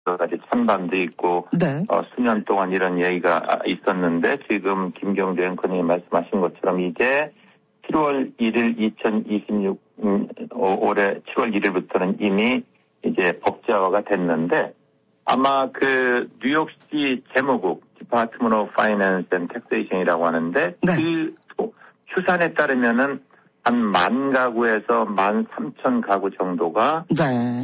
여러 가지 찬반도 있고 네. 수년 동안 이런 얘기가 있었는데 지금 김경주 앵커님이 말씀하신 것처럼 이제 7월 1일 2026 올해 7월 1일부터는 이미 이제 법제화가 됐는데 아마 그 뉴욕시 재무국 Department of Finance and Taxation이라고 하는데 네. 그 추산에 따르면은 한 10,000가구에서 13,000 가구 정도가 네.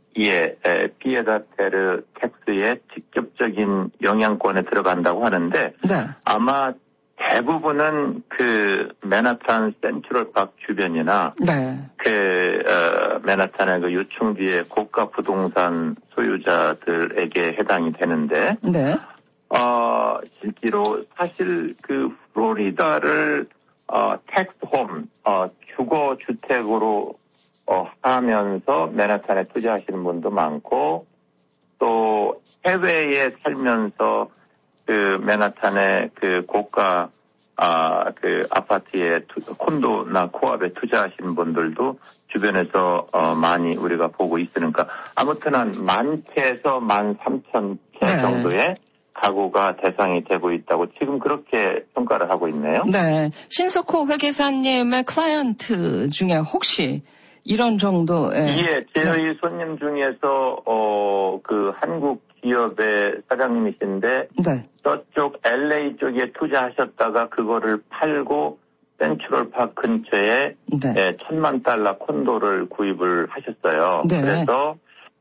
피에다테르 텍스의 직접적인 영향권에 들어간다고 하는데 네. 아마 대부분은 그 맨하탄 센트럴파크 주변이나 네. 맨하탄의 그 요충지의 고가 부동산 소유자들에게 해당이 되는데 네. 실제로 사실 그 플로리다를 텍스홈 주거 주택으로 하면서 맨하탄에 투자하시는 분도 많고 또 해외에 살면서 그 맨하탄의 그 고가 그 아파트에 콘도나 코압에 투자하시는 분들도 주변에서 많이 우리가 보고 있으니까 아무튼 한 10,000채에서 13,000채 네. 정도의 가구가 대상이 되고 있다고 지금 그렇게 평가를 하고 있네요. 네. 신석호 회계사님의 클라이언트 중에 혹시 이런 정도의 예, 저희 손님 중에서 그 한국 기업의 사장님이신데 네. 저쪽 LA 쪽에 투자하셨다가 그거를 팔고 센트럴파크 근처에 네. $10,000,000 콘도를 구입을 하셨어요. 네. 그래서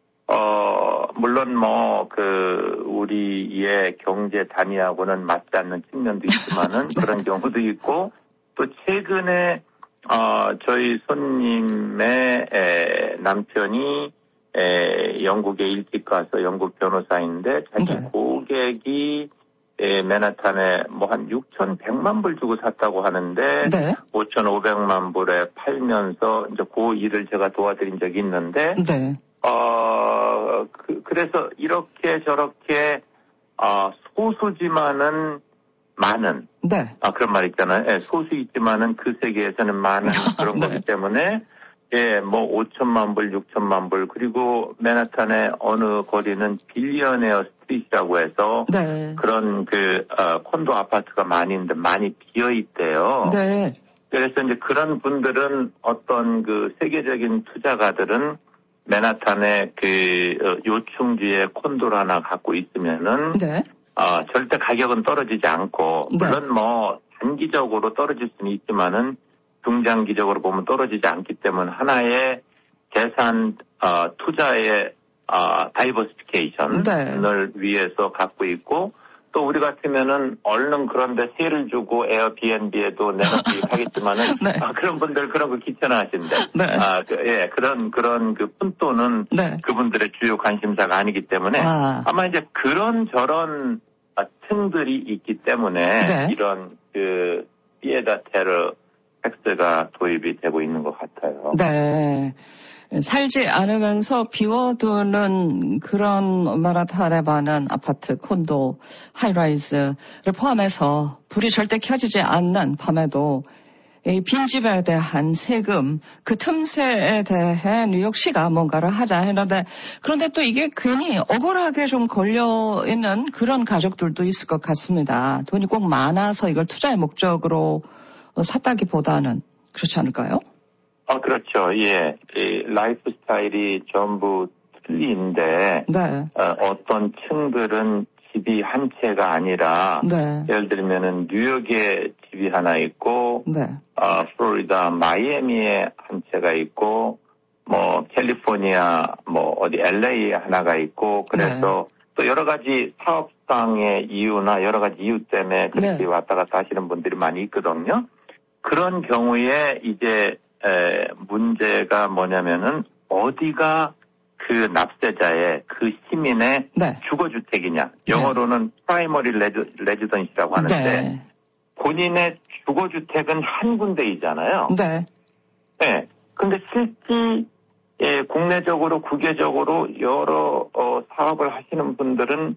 물론 우리의 경제 단위하고는 맞지 않는 측면도 있지만은 그런 경우도 있고 또 최근에 저희 손님의 남편이 영국에 일찍 가서 영국 변호사인데 자기 네. 고객이 맨하탄에 뭐 한 6,100만 불 주고 샀다고 하는데 네. 5,500만 불에 팔면서 이제 그 일을 제가 도와드린 적이 있는데 네. 그래서 이렇게 저렇게 소수지만은 많은 네. 그런 말 있잖아요. 예, 소수 있지만은 그 세계에서는 많은 그런 네. 거기 때문에 예, 뭐 5천만 불, 6천만 불 그리고 맨하탄의 어느 거리는 빌리어네어 스트리트라고 해서 네. 그런 콘도 아파트가 많이 있는데 많이 비어 있대요. 네. 그래서 이제 그런 분들은 어떤 그 세계적인 투자가들은 맨하탄의 요충지에 콘도를 하나 갖고 있으면은 네. 절대 가격은 떨어지지 않고 네. 물론 뭐 단기적으로 떨어질 수는 있지만은 중장기적으로 보면 떨어지지 않기 때문에 하나의 재산 투자의 다이버시피케이션을 위해서 갖고 있고 또 우리 같으면은 얼른 그런데 세를 주고 에어비앤비에도 내놓기 하겠지만은 네. 그런 분들 그런 거 귀찮아하신데 네. 그런 그 푼돈은 네. 그분들의 주요 관심사가 아니기 때문에 아마 이제 그런 저런 층들이 있기 때문에 네. 이런 그 피에다테르 텍스가 도입이 되고 있는 것 같아요. 네. 살지 않으면서 비워두는 그런 맨하탄에 많은 아파트, 콘도, 하이라이즈를 포함해서 불이 절대 켜지지 않는 밤에도 이 빈집에 대한 세금, 그 틈새에 대해 뉴욕시가 뭔가를 하자 했는데 그런데 또 이게 괜히 억울하게 좀 걸려있는 그런 가족들도 있을 것 같습니다. 돈이 꼭 많아서 이걸 투자의 목적으로 샀다기보다는 그렇지 않을까요? 그렇죠. 예. 이 라이프 스타일이 전부 틀린데, 네. 어떤 층들은 집이 한 채가 아니라, 네. 예를 들면은 뉴욕에 집이 하나 있고, 네. 플로리다, 마이애미에 한 채가 있고, 뭐, 캘리포니아, 뭐, 어디 LA에 하나가 있고, 그래서 또 여러 가지 사업상의 이유나 여러 가지 이유 때문에 그렇게 왔다 갔다 하시는 분들이 많이 있거든요. 그런 경우에 이제, 문제가 뭐냐면은 어디가 그 납세자의 그 시민의 주거주택이냐. 영어로는 프라이머리 레지던시라고 하는데 본인의 주거주택은 한 군데이잖아요. 네. 네. 근데 실제 국내적으로 국외적으로 여러 사업을 하시는 분들은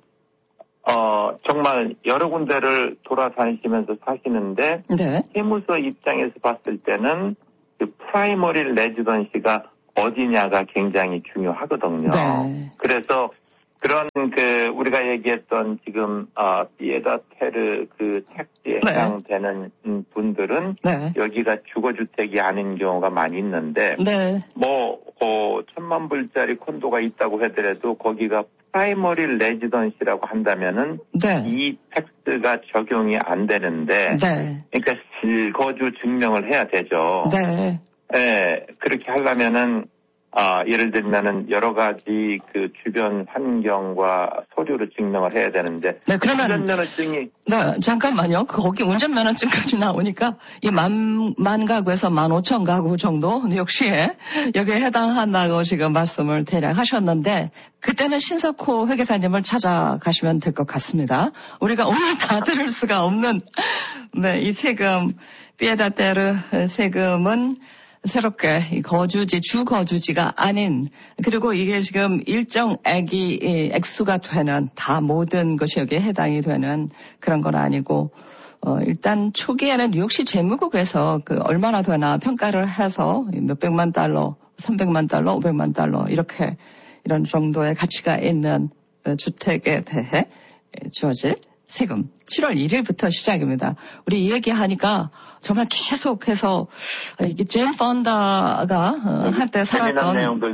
정말 여러 군데를 돌아다니시면서 사시는데 세무서 입장에서 봤을 때는 그 프라이머리 레지던시가 어디냐가 굉장히 중요하거든요. 그래서 그런 우리가 얘기했던 지금 피에다테르 그 택지에 해당되는 분들은 여기가 주거주택이 아닌 경우가 많이 있는데 뭐 1,000만 불짜리 콘도가 있다고 하더라도 거기가 프라이머리 레지던시라고 한다면은 이 텍스가 적용이 안 되는데 그러니까 실거주 증명을 해야 되죠. 네, 그렇게 하려면은 예를 들면은 여러 가지 그 주변 환경과 서류를 증명을 해야 되는데. 네, 그러면 운전면허증이. 네, 잠깐만요. 거기 운전면허증까지 나오니까 이 만 가구에서 15,000 가구 정도 뉴욕시에 여기에 해당한다고 지금 말씀을 대략 하셨는데 그때는 신석호 회계사님을 찾아가시면 될 것 같습니다. 우리가 오늘 다 들을 수가 없는 이 세금, 피에다테르 세금은 새롭게 주거주지가 아닌, 그리고 이게 지금 일정 액수가 되는, 다 모든 것이 여기에 해당이 되는 그런 건 아니고, 일단 초기에는 뉴욕시 재무국에서 얼마나 되나 평가를 해서 몇백만 달러, 300만 달러, 500만 달러, 이런 정도의 가치가 있는 주택에 대해 주어질 세금 7월 1일부터 시작입니다. 우리 이 얘기하니까 정말 계속해서 이게 제인 펀다가 한때 살았던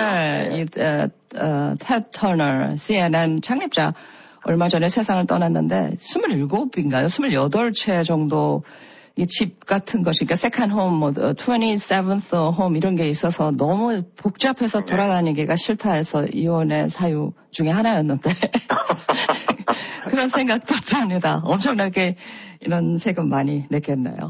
테드 터너 CNN 창립자 얼마 전에 세상을 떠났는데 27인가요? 28채 정도 이 집 같은 것이, 그러니까 세컨 홈, 27th 홈 이런 게 있어서 너무 복잡해서 돌아다니기가 싫다 해서 이혼의 사유 중에 하나였는데 그런 생각도 듭니다. 엄청나게 이런 세금 많이 냈겠네요.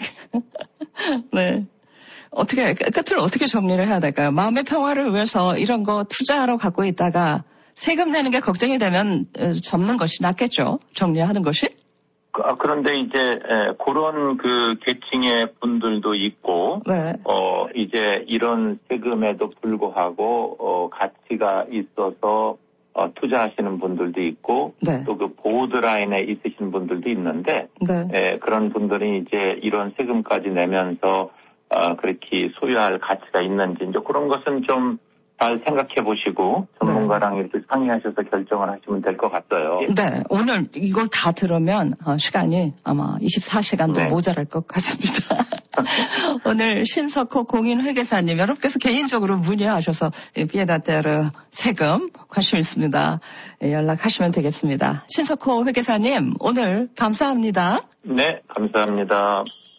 네. 끝을 어떻게 정리를 해야 될까요? 마음의 평화를 위해서 이런 거 투자하러 갖고 있다가 세금 내는 게 걱정이 되면 접는 것이 낫겠죠? 정리하는 것이? 그런데 이제 그런 계층의 분들도 있고 이제 이런 세금에도 불구하고 가치가 있어서 투자하시는 분들도 있고 또 그 보드라인에 있으신 분들도 있는데 그런 분들이 이제 이런 세금까지 내면서 그렇게 소유할 가치가 있는지 이제 그런 것은 좀 잘 생각해 보시고 전문가랑 이렇게 상의하셔서 결정을 하시면 될 것 같아요. 네, 오늘 이걸 다 들으면 시간이 아마 24시간도 모자랄 것 같습니다. 오늘 신석호 공인회계사님 여러분께서 개인적으로 문의하셔서 피에다테르 세금 관심 있습니다. 연락하시면 되겠습니다. 신석호 회계사님 오늘 감사합니다. 네, 감사합니다.